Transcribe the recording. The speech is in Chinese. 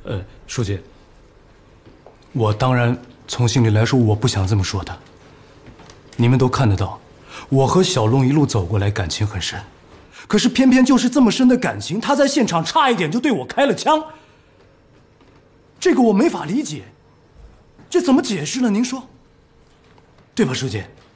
书记，我当然从心里来说，我不想这么说的。你们都看得到，我和小龙一路走过来，感情很深。可是偏偏就是这么深的感情，他在现场差一点就对我开了枪。这个我没法理解，这怎么解释呢？您说，对吧，书记？